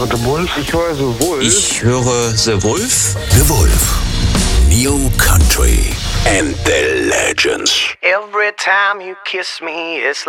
höre The Wolf. Ich höre The Wolf. Ich höre The Wolf. The Wolf. New Country and the Legends. Every time you kiss me, it's